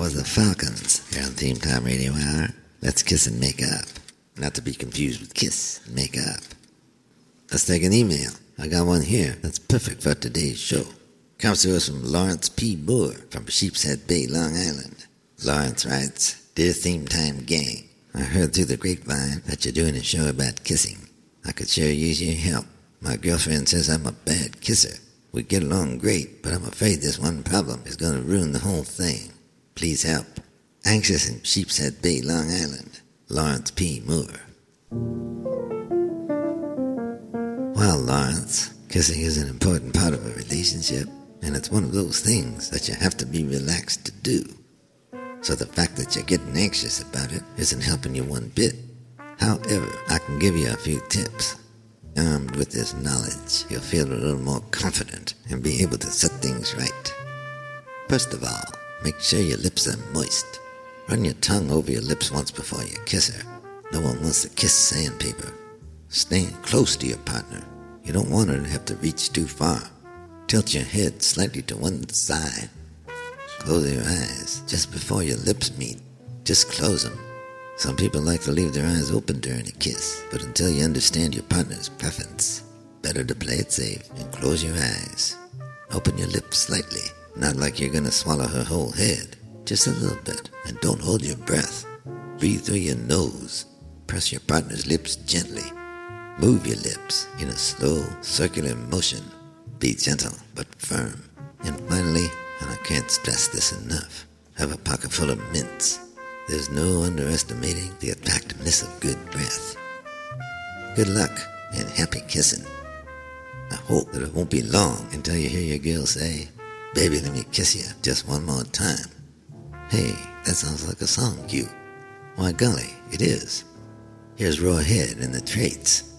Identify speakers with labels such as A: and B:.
A: was the Falcons here on Theme Time Radio Hour. Let's kiss and make up. Not to be confused with kiss and make up. Let's take an email. I got one here that's perfect for today's show. Comes to us from Lawrence P. Moore from Sheepshead Bay, Long Island. Lawrence writes, Dear Theme Time Gang, I heard through the grapevine that you're doing a show about kissing. I could sure use your help. My girlfriend says I'm a bad kisser. We get along great, but I'm afraid this one problem is going to ruin the whole thing. Please help. Anxious in Sheepshead Bay, Long Island. Lawrence P. Moore. Well, Lawrence, kissing is an important part of a relationship, and it's one of those things that you have to be relaxed to do. So the fact that you're getting anxious about it isn't helping you one bit. However, I can give you a few tips. Armed with this knowledge, you'll feel a little more confident and be able to set things right. First of all, make sure your lips are moist. Run your tongue over your lips once before you kiss her. No one wants to kiss sandpaper. Staying close to your partner. You don't want her to have to reach too far. Tilt your head slightly to one side. Close your eyes just before your lips meet. Just close them. Some people like to leave their eyes open during a kiss, but until you understand your partner's preference, better to play it safe and close your eyes. Open your lips slightly, not like you're gonna swallow her whole head, just a little bit, and don't hold your breath. Breathe through your nose. Press your partner's lips gently. Move your lips in a slow, circular motion. Be gentle, but firm. And finally, and I can't stress this enough, have a pocket full of mints. There's no underestimating the attractiveness of good breath. Good luck and happy kissing. I hope that it won't be long until you hear your girl say, Baby, let me kiss you just one more time. Hey, that sounds like a song cue. Why golly, it is. Here's Roy Head and the Traits.